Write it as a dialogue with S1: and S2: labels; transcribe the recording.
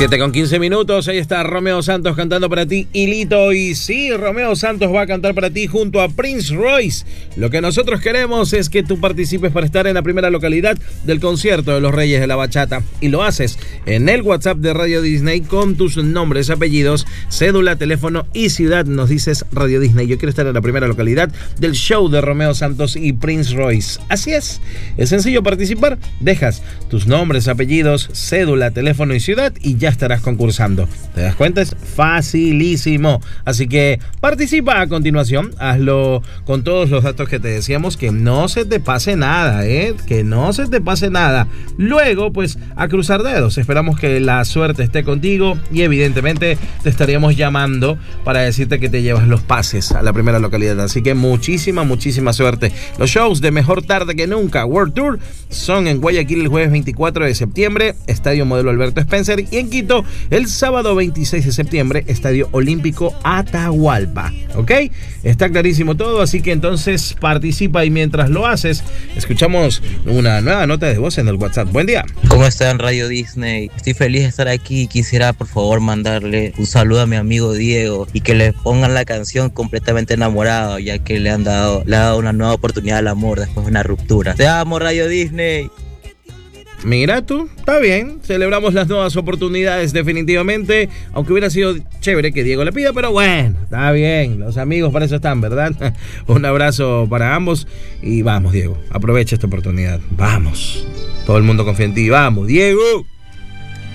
S1: 7:15, ahí está Romeo Santos cantando para ti, Hilito. Y sí, Romeo Santos va a cantar para ti junto a Prince Royce. Lo que nosotros queremos es que tú participes para estar en la primera localidad del concierto de los Reyes de la Bachata. Y lo haces en el WhatsApp de Radio Disney con tus nombres, apellidos, cédula, teléfono y ciudad. Nos dices Radio Disney, yo quiero estar en la primera localidad del show de Romeo Santos y Prince Royce. Así es sencillo participar. Dejas tus nombres, apellidos, cédula, teléfono y ciudad y ya estarás concursando. ¿Te das cuenta? Es facilísimo. Así que participa a continuación. Hazlo con todos los datos que te decíamos. Que no se te pase nada, que no se te pase nada. Luego, pues, a cruzar dedos. Esperamos que la suerte esté contigo y evidentemente te estaríamos llamando para decirte que te llevas los pases a la primera localidad. Así que muchísima suerte. Los shows de Mejor Tarde que Nunca World Tour son en Guayaquil el jueves 24 de septiembre, Estadio Modelo Alberto Spencer, y en Quito el sábado 26 de septiembre, Estadio Olímpico Atahualpa. ¿Ok? Está clarísimo todo, así que entonces participa y mientras lo haces, escuchamos una nueva nota de voz en el WhatsApp. Buen día.
S2: ¿Cómo están, Radio Disney? Estoy feliz de estar aquí. Quisiera, por favor, mandarle un saludo a mi amigo Diego y que le pongan la canción Completamente Enamorado, ya que le ha dado una nueva oportunidad al amor después de una ruptura. Te amo, Radio Disney.
S1: Mira tú, está bien, celebramos las nuevas oportunidades definitivamente, aunque hubiera sido chévere que Diego le pida, pero bueno, está bien, los amigos para eso están, ¿verdad? Un abrazo para ambos y vamos, Diego, aprovecha esta oportunidad, vamos, todo el mundo confía en ti, vamos, Diego.